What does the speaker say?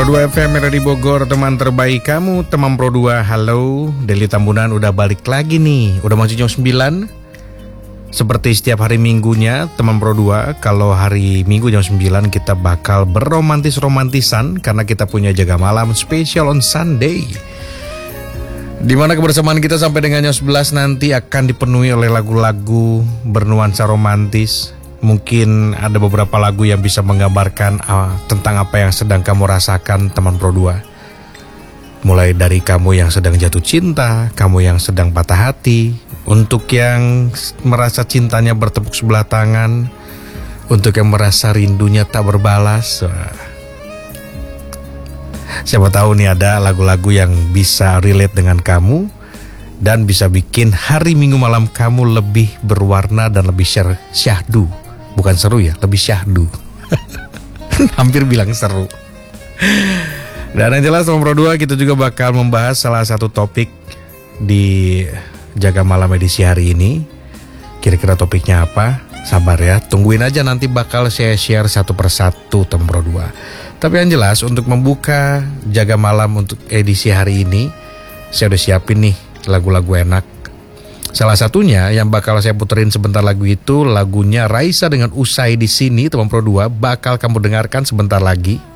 Pro 2 FM dari Bogor, teman terbaik kamu, teman Pro 2. Halo, Deli Tambunan udah balik lagi nih. Udah masuk jam 9. Seperti setiap hari minggunya, teman Pro 2, kalau hari Minggu jam 9 kita bakal berromantis-romantisan karena kita punya jaga malam spesial on Sunday. Dimana kebersamaan kita sampai dengan jam 11 nanti akan dipenuhi oleh lagu-lagu bernuansa romantis. Mungkin ada beberapa lagu yang bisa menggambarkan tentang apa yang sedang kamu rasakan, teman Pro 2. Mulai dari kamu yang sedang jatuh cinta, kamu yang sedang patah hati, untuk yang merasa cintanya bertepuk sebelah tangan, untuk yang merasa rindunya tak berbalas. Siapa tahu nih ada lagu-lagu yang bisa relate dengan kamu dan bisa bikin hari Minggu malam kamu lebih berwarna dan lebih syahdu. Bukan seru ya, lebih syahdu. Hampir bilang seru. Dan yang jelas teman Pro 2, kita juga bakal membahas salah satu topik di Jaga Malam edisi hari ini. Kira-kira topiknya apa? Sabar ya, tungguin aja, nanti bakal saya share satu persatu teman Pro 2. Tapi yang jelas untuk membuka Jaga Malam untuk edisi hari ini, saya udah siapin nih lagu-lagu enak. Salah satunya yang bakal saya puterin sebentar lagu itu lagunya Raisa dengan Usai di Sini, teman Pro 2, bakal kamu dengarkan sebentar lagi.